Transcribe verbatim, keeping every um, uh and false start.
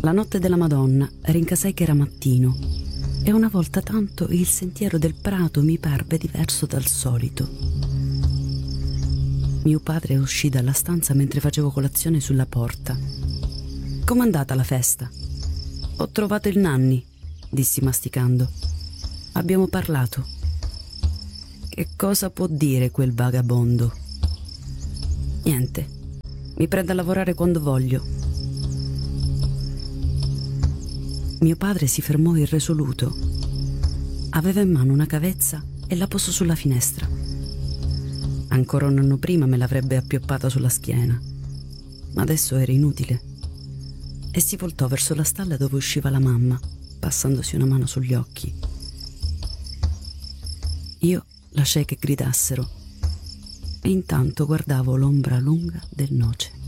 La notte della Madonna rincasai che era mattino e una volta tanto il sentiero del prato mi parve diverso dal solito. Mio padre uscì dalla stanza mentre facevo colazione sulla porta. «Com'è andata la festa?» «Ho trovato il Nanni», dissi masticando. «Abbiamo parlato». «Che cosa può dire quel vagabondo?» «Niente, mi prendo a lavorare quando voglio». Mio padre si fermò irresoluto. Aveva in mano una cavezza e la posò sulla finestra. Ancora un anno prima me l'avrebbe appioppata sulla schiena, ma adesso era inutile. E si voltò verso la stalla dove usciva la mamma, passandosi una mano sugli occhi. Io lasciai che gridassero e intanto guardavo l'ombra lunga del noce.